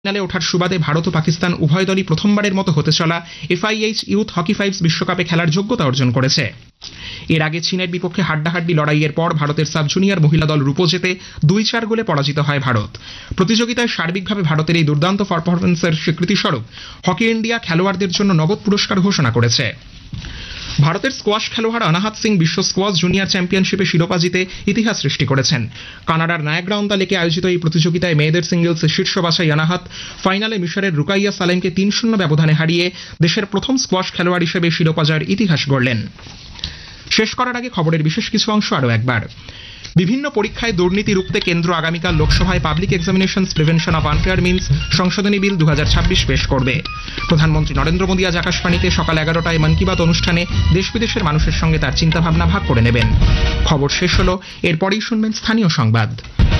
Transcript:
ফাইনালে ওঠার সুবাদে ভারত ও পাকিস্তান উভয় দলই প্রথমবারের মতো হতে চলা FIH ইউথ হকি ফাইভস বিশ্বকাপে খেলার যোগ্যতা অর্জন করেছে। এর আগে চীনের বিপক্ষে হাড্ডাহাড্ডি লড়াইয়ের পর ভারতের সাব জুনিয়র মহিলা দল রূপো জেতে 2-4 গোলে পরাজিত হয় ভারত। প্রতিযোগিতায় সার্বিকভাবে ভারতের এই দুর্দান্ত পারফরম্যান্সের স্বীকৃতিস্বরূপ হকি ইন্ডিয়া খেলোয়াড়দের জন্য নগদ পুরস্কার ঘোষণা করেছে। ভারতের স্কোয়াশ খেলোয়াড় অনাহাত সিং বিশ্ব স্কোয়াশ জুনিয়র চ্যাম্পিয়নশিপে শিরোপা জিতে ইতিহাস সৃষ্টি করেছেন। কানাডার নায়াগ্রা অন দ্য লেকে আয়োজিত এই প্রতিযোগিতায় মেয়েদের সিঙ্গেলসে শীর্ষ বাছাই অনাহাত ফাইনালে মিশরের রুকাইয়া সালেমকে 3-0 ব্যবধানে হারিয়ে দেশের প্রথম স্কোয়াশ খেলোয়াড় হিসেবে শিরোপা জয়ের ইতিহাস গড়লেন। শেষ করার আগে খবরের বিশেষ কিছু অংশ আরও একবার। বিভিন্ন পরীক্ষায় দুর্নীতি রুখতে কেন্দ্র আগামীকাল লোকসভায় public examinations prevention of unfair means সংশোধনী বিল 2026 পেশ করবে। প্রধানমন্ত্রী নরেন্দ্র মোদী আজ আকাশবাণীতে সকাল 11টায় মন কি বাত অনুষ্ঠানে দেশ বিদেশের মানুষের সঙ্গে তার চিন্তাভাবনা ভাগ করে নেবেন। খবর শেষ হলো, এরপরেই শুনবেন স্থানীয় সংবাদ।